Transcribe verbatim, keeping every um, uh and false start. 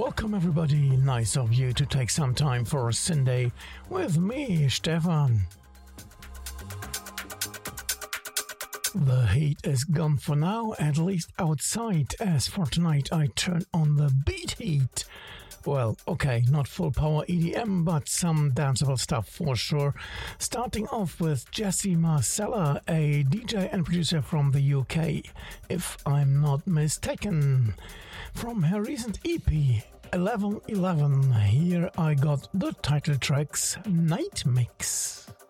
Welcome everybody, nice of you to take some time for a Sunday with me, Stefan. The heat is gone for now, at least outside, as for tonight I turn on the beat heat. Well, okay, not full power E D M, but some danceable stuff for sure. Starting off with Jessie Marcella, a D J and producer from the U K, if I'm not mistaken. From her recent E P, eleven eleven, here I got the title track's Night Mix.